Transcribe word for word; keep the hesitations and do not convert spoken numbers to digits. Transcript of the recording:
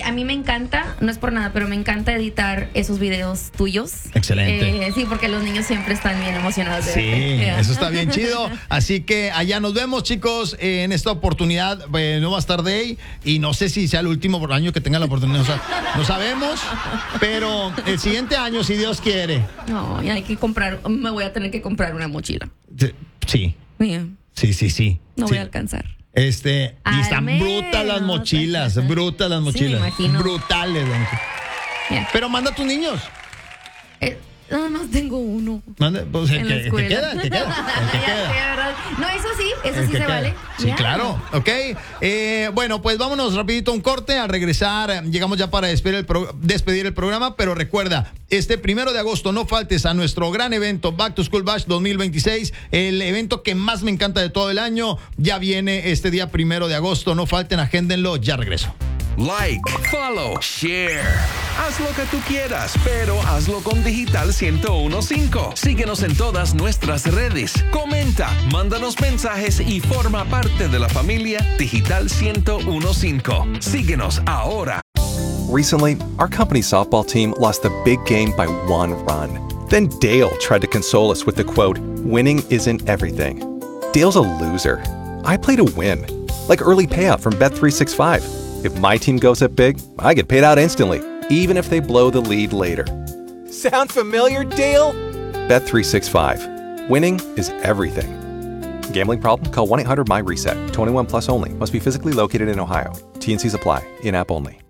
a mí me encanta, no es por nada, pero me encanta editar esos videos tuyos. Excelente. Eh, sí, porque los niños siempre están bien emocionados de Sí, verte. Yeah. eso está bien chido. Así que allá nos vemos, chicos, eh, en esta oportunidad. Eh, no va a estar Day y no sé si sea el último año que tenga la oportunidad. O sea, no sabemos, pero el siguiente año, si Dios quiere. No, y hay que comprar, me voy a tener que comprar una mochila. Sí. Yeah. Sí, sí, sí. No sí. voy a alcanzar. Este, y Al están menos. brutas las mochilas, brutas las mochilas. Sí, me imagino. Brutales. Yeah. Pero manda a tus niños. Eh, nada más tengo uno. Manda, pues el en que, la el que escuela. queda, el que queda. El que Ya queda. sé, ¿verdad? No, eso sí, eso El sí que se queda. vale. Sí, Ya. claro, ok. Eh, bueno, pues vámonos rapidito a un corte. Al regresar, llegamos ya para despedir el, pro- despedir el programa, pero recuerda, este primero de agosto no faltes a nuestro gran evento Back to School Bash dos mil veintiséis, el evento que más me encanta de todo el año. Ya viene este día primero de agosto, no falten, agéndenlo, ya regreso. Like, follow, share. Haz lo que tú quieras, pero hazlo con Digital ciento uno punto cinco. Síguenos en todas nuestras redes. Comenta, mándanos mensajes y forma parte de la familia Digital ciento uno punto cinco. Síguenos ahora. Recently, our company's softball team lost the big game by one run. Then Dale tried to console us with the quote, "Winning isn't everything." Dale's a loser. I play to win. Like early payout from Bet three sixty-five. If my team goes up big, I get paid out instantly, even if they blow the lead later. Sound familiar, Dale? Bet three sixty-five. Winning is everything. Gambling problem? Call one eight hundred M Y RESET. twenty-one plus only. Must be physically located in Ohio. T N Cs apply. In-app only.